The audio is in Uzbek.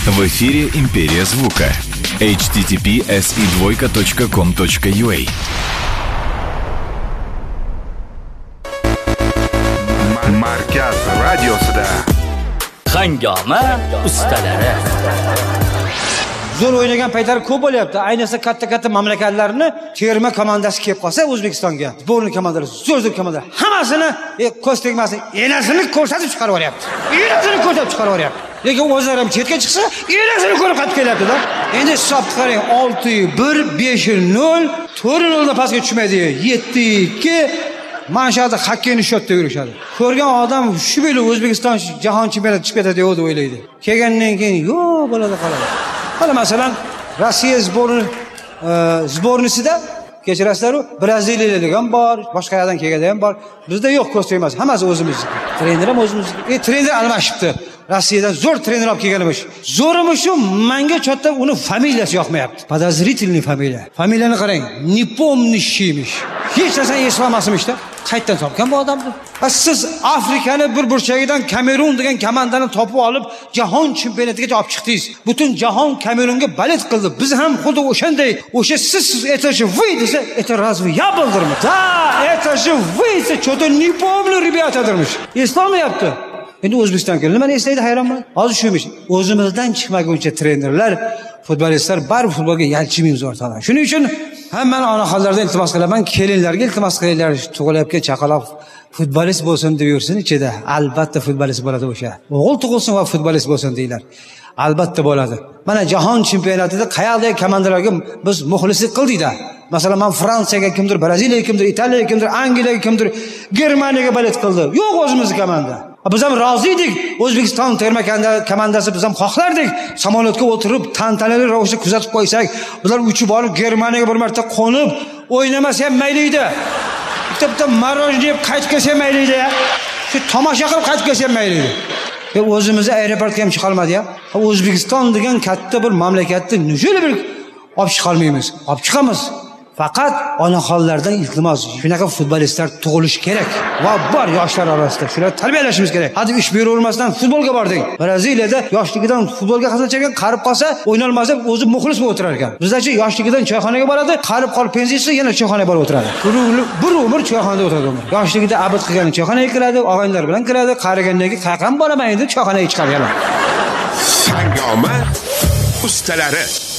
В эфире «Империя звука». https://com.ua. Markaz radiosida Hangoma ustalari. Zo'r o'ynagan paytlari ko'p bo'lyapti. Ayniqsa katta mamlakatlarni terma komandasi kelib qolsa O'zbekistonga, sborniy komandalari, zo'r komandalar hammasini ko'z tegmasin, enasini ko'rsatib chiqarib yuboryapti. Enasini ko'rsatib chiqarib yuboryapti. Lekin o'zlari ham chetga chiqsa, enasini ko'rib qaytib kelyapti-da. Endi hisobni qarang, 6-1, 5-0, 4-0 da pastga tushmaydi. 7-2 mana shu yerda xokkeyni shotda yurishadi. Ko'rgan odam shu bilan O'zbekiston jahon chempionatiga chiqib ketadi deb o'ylaydi. Kelgandan keyin yo'q bo'ladi qoladi. Mana masalan, Rossiya sbornisida kechirasizlar, Braziliyalik ham bor, boshqa yerdan kelganlar ham bor. Bizda yo'q ko'z tegmas, hammasi o'zimizniki. Trener ham o'zimizniki. Trener almashibdi. Rossiyadan zo'r trener olib kelganmish. Zo'rimi shu, menga chotda uni familiyasi yoqmayapti. Подозрительный familiya. Familiyani qarang, nepomnishimish. Hech narsa eslolmasmishda. Qayerdan topgan bu odamni? Siz Afrikani bir burchagidan Kamerun degan komandani topib olib, jahon chempionatigacha olib chiqdingiz. Butun jahon Kamerunga balet qildi. Biz ham xuddi o'shanday, o'sha siz это же вы desa, это разве я bo'ldirmi? Da, это же вы, что-то не помню, ребята dermish. Eslolmayapti. Endi O'zbekiston keldi, men eslaydi, hayronman. Hozir shuymish. O'zimizdan chiqmaguncha trenerlar, futbolistlar baribir futbolga yalchimaymiz o'rtoqlar. Shuning uchun hammani onaxonlardan iltimos qilaman, kelinlarga iltimos qilinglar, tug'ilayotgan chaqaloq futbolist bo'lsin deb yursin ichida. Albatta futbolist bo'ladi o'sha. O'g'il tug'ilsin va futbolist bo'lsin deylar. Albatta bo'ladi. Mana jahon chempionatida qayerdagi komandalarga biz muxlislik qildik-da. Masalan, men Fransiyaga kimdir, Braziliyaga kimdir, Italiyaga kimdir, Angliyaga kimdir, Germaniyaga balet qildi. Yo'q o'zimizning komanda. Biz ham rozi edik. O'zbekiston terma komandasi biz ham xohlardik. Samolyotga o'tirib, tantanali ravishda kuzatib qo'ysak, bizlar uchib borib Germaniyaga bir marta qo'nib, o'ynamasa ham mayli edi. Bitta marojniy yeb qaytib kelsa ham mayli edi. Shu tomosha qilib qaytib kelsa ham mayli edi. O'zimizni aeroportga ham chiqa olmadi-ya. O'zbekiston degan katta bir mamlakatni nechun bir olib chiqa olmaymiz? Olib chiqamiz. Faqat onaxonlardan iltimos, shunaqa futbolistlar tug'ilishi kerak. Va bor yoshlar orasida shularni tarbiyalashimiz kerak. Hadi ish beravermasdan futbolga bordik. Braziliyada yoshligidan futbolga qasanachagan qarib qolsa, o'ynolmasa o'zi muxlis bo'lib o'tirar ekan. Bizdachi yoshligidan choyxonaga boradi, qarib qolib pensiyasi yana choyxonaga borib o'tiradi. Bir umr choyxonada o'tiradi. Yoshligida abad qilgan choyxonaga kiradi, og'aynilar bilan kiradi, qarigandan keyin qayerga boraman deb choyxonaga chiqarganlar. Hangoma ustalari.